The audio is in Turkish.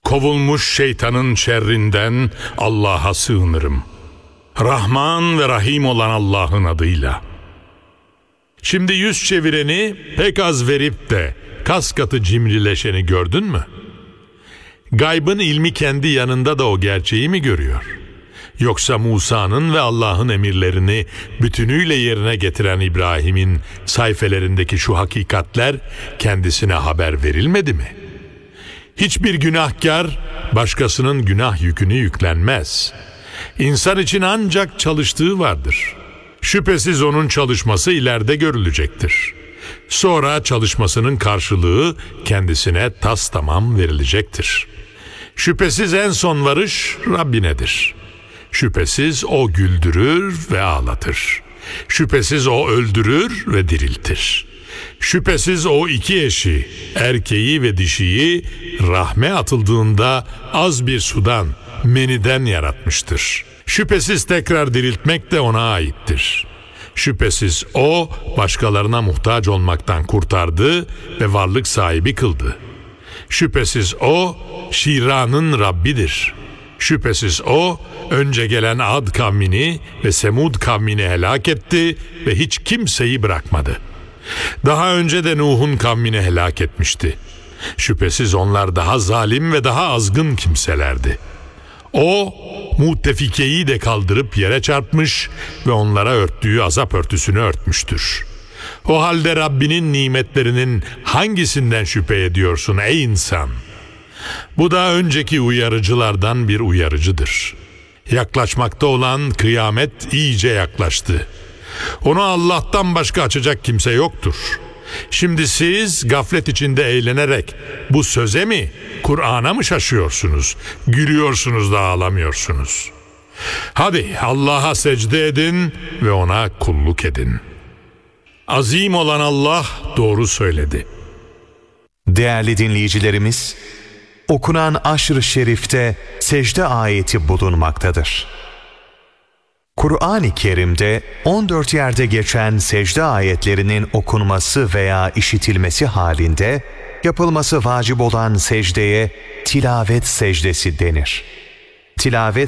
kovulmuş şeytanın şerrinden Allah'a sığınırım. Rahman ve Rahim olan Allah'ın adıyla. Şimdi yüz çevireni, pek az verip de kas katı cimrileşeni gördün mü? Gaybın ilmi kendi yanında da o gerçeği mi görüyor? Yoksa Musa'nın ve Allah'ın emirlerini bütünüyle yerine getiren İbrahim'in sayfelerindeki şu hakikatler kendisine haber verilmedi mi? Hiçbir günahkar başkasının günah yükünü yüklenmez. İnsan için ancak çalıştığı vardır. Şüphesiz onun çalışması ileride görülecektir. Sonra çalışmasının karşılığı kendisine tastamam verilecektir. Şüphesiz en son varış Rabbinedir. Şüphesiz o güldürür ve ağlatır. Şüphesiz o öldürür ve diriltir. Şüphesiz o iki eşi, erkeği ve dişiyi rahme atıldığında az bir sudan, meniden yaratmıştır. Şüphesiz tekrar diriltmek de ona aittir. Şüphesiz o başkalarına muhtaç olmaktan kurtardı ve varlık sahibi kıldı. Şüphesiz o Şira'nın Rabbidir. Şüphesiz o önce gelen Ad kavmini ve Semud kavmini helak etti ve hiç kimseyi bırakmadı. Daha önce de Nuh'un kavmini helak etmişti. Şüphesiz onlar daha zalim ve daha azgın kimselerdi. O Muttefike'yi de kaldırıp yere çarpmış ve onlara örttüğü azap örtüsünü örtmüştür. O halde Rabbinin nimetlerinin hangisinden şüphe ediyorsun ey insan? Bu da önceki uyarıcılardan bir uyarıcıdır. Yaklaşmakta olan kıyamet iyice yaklaştı. Onu Allah'tan başka açacak kimse yoktur. Şimdi siz gaflet içinde eğlenerek bu söze mi, Kur'an'a mı şaşıyorsunuz? Gülüyorsunuz da ağlamıyorsunuz. Hadi Allah'a secde edin ve ona kulluk edin. Azim olan Allah doğru söyledi. Değerli dinleyicilerimiz, okunan Aşr-ı Şerif'te secde ayeti bulunmaktadır. Kur'an-ı Kerim'de 14 yerde geçen secde ayetlerinin okunması veya işitilmesi halinde yapılması vacip olan secdeye tilavet secdesi denir. Tilavet